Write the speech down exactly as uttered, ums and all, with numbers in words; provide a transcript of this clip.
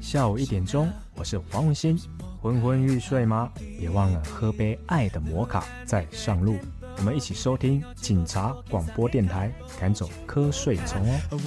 下午一点钟，我是黄文新。昏昏欲睡吗？别忘了喝杯爱的摩卡再上路。我们一起收听警察广播电台，赶走瞌睡虫哦。